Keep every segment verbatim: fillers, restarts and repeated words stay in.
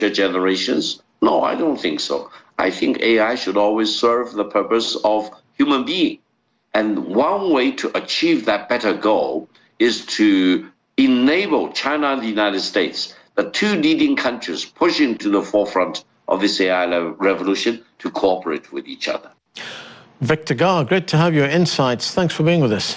generations? No, I don't think so. I think A I should always serve the purpose of human being. And one way to achieve that better goal is to enable China and the United States, the two leading countries pushing to the forefront of this A I revolution, to cooperate with each other. Victor Ga, great to have your insights. Thanks for being with us.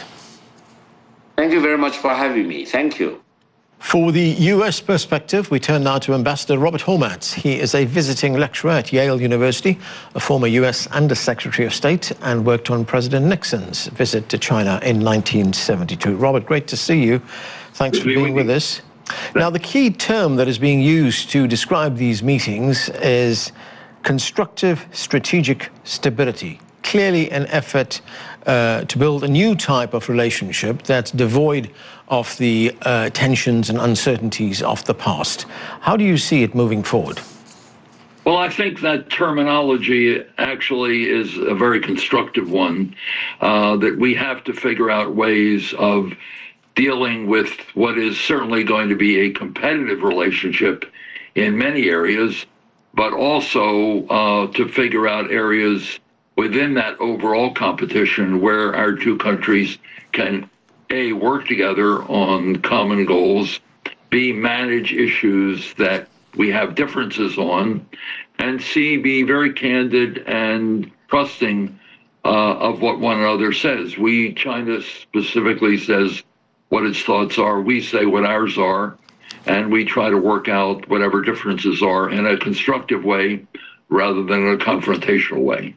Thank you very much for having me. Thank you. For the U S perspective, we turn now to Ambassador Robert Hormats. He is a visiting lecturer at Yale University, a former U S Under-Secretary of State, and worked on President Nixon's visit to China in nineteen seventy-two. Robert, great to see you. Thanks for being with us. Now, the key term that is being used to describe these meetings is constructive strategic stability. Clearly an effort uh, to build a new type of relationship that's devoid of the uh, tensions and uncertainties of the past. How do you see it moving forward? Well, I think that terminology actually is a very constructive one, uh, that we have to figure out ways of dealing with what is certainly going to be a competitive relationship in many areas, but also uh, to figure out areas within that overall competition where our two countries can, A, work together on common goals, B, manage issues that we have differences on, and C, be very candid and trusting uh, of what one another says. We, China specifically says what its thoughts are, we say what ours are, and we try to work out whatever differences are in a constructive way rather than in a confrontational way.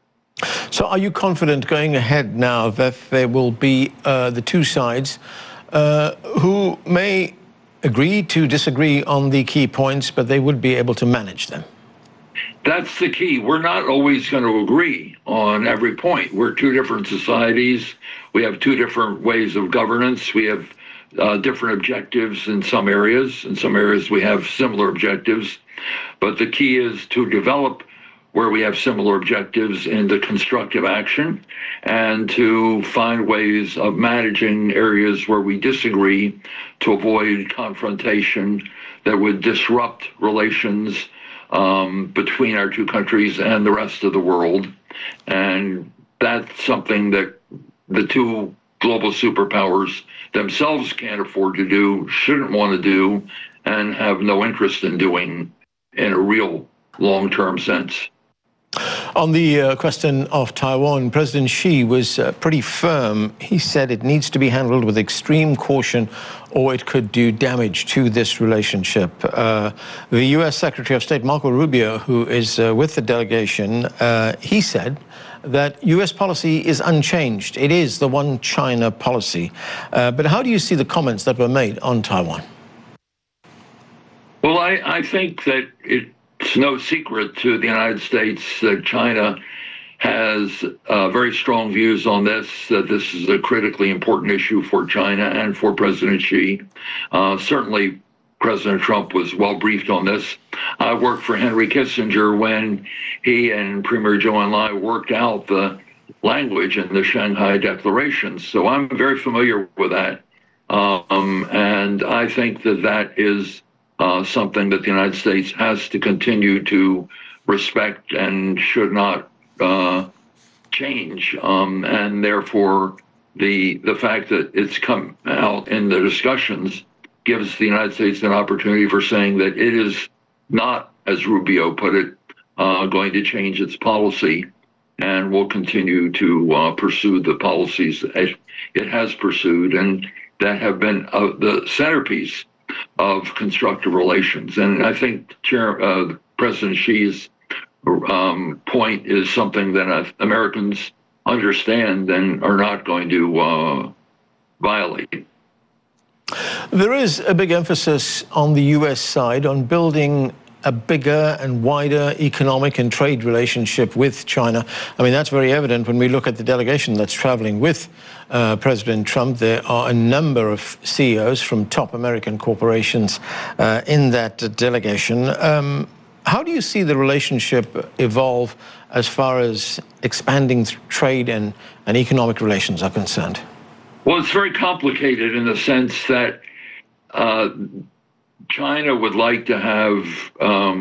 So are you confident going ahead now that there will be uh, the two sides uh, who may agree to disagree on the key points, but they would be able to manage them? That's the key. We're not always going to agree on every point. We're two different societies. We have two different ways of governance. We have uh, different objectives in some areas. In some areas we have similar objectives. But the key is to develop where we have similar objectives into constructive action, and to find ways of managing areas where we disagree to avoid confrontation that would disrupt relations um, between our two countries and the rest of the world. And that's something that the two global superpowers themselves can't afford to do, shouldn't want to do, and have no interest in doing in a real long-term sense. On the uh, question of Taiwan, President Xi was uh, pretty firm. He said it needs to be handled with extreme caution or it could do damage to this relationship. Uh, the U S Secretary of State, Marco Rubio, who is uh, with the delegation, uh, he said that U S policy is unchanged. It is the one China policy. Uh, but how do you see the comments that were made on Taiwan? Well, I, I think that it It's no secret to the United States that China has uh, very strong views on this, that this is a critically important issue for China and for President Xi. Uh, certainly, President Trump was well briefed on this. I worked for Henry Kissinger when he and Premier Zhou Enlai worked out the language in the Shanghai Declaration. So I'm very familiar with that. Um, and I think that that is Uh, something that the United States has to continue to respect and should not uh, change. Um, and therefore, the the fact that it's come out in the discussions gives the United States an opportunity for saying that it is not, as Rubio put it, uh, going to change its policy and will continue to uh, pursue the policies it has pursued and that have been uh, the centerpiece of constructive relations. And I think Chair, uh, President Xi's um, point is something that uh, Americans understand and are not going to uh, violate. There is a big emphasis on the U S side on building a bigger and wider economic and trade relationship with China. I mean, that's very evident when we look at the delegation that's traveling with uh, President Trump. There are a number of C E Os from top American corporations uh, in that delegation. Um, how do you see the relationship evolve as far as expanding trade and, and economic relations are concerned? Well, it's very complicated in the sense that uh, China would like to have um,